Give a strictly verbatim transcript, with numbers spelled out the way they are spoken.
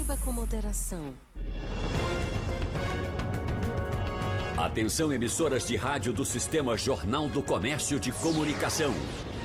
Beba com moderação. Atenção, emissoras de rádio do Sistema Jornal do Comércio de Comunicação.